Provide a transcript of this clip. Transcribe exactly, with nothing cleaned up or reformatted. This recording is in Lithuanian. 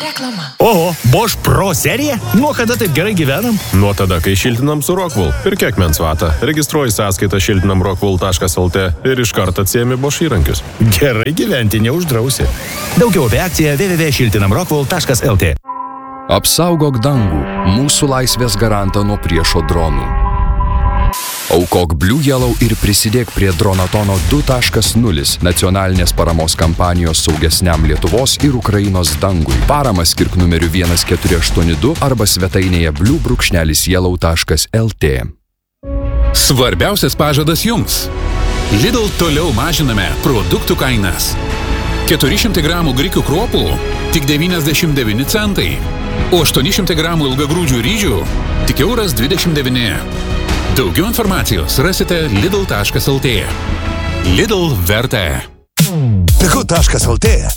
Reklama. Oho, Bosch Pro serija? Nuo kada taip gerai gyvenam? Nuo tada, kai šiltinam su Rockwool. Ir kiek mensvatą. Registruoji sąskaitą šiltinam rockwool taškas el te ir iš karto atsiemi Bosch įrankius. Gerai gyventi neuždrausi. Daugiau apie akciją w w w taškas šiltinam rockwool taškas el te. Apsaugok dangų, mūsų laisvės garantą nuo priešo dronų. Aukok Blue Yellow ir prisidėk prie Dronatono du taškas nulis nacionalinės paramos kampanijos saugesniam Lietuvos ir Ukrainos dangui. Paramą skirk numeriu vienas keturi aštuoni du arba svetainėje blue yellow taškas el te. Svarbiausias pažadas jums. Lidl toliau mažiname produktų kainas. keturi šimtai gramų grikių kruopų tik devyniasdešimt devyni centai, o aštuoni šimtai gramų ilgagrūdžių ryžių tik euras dvidešimt devyni. Daugiau informacijos rasite lidl taškas el te. Lidl vertė. pigu taškas el te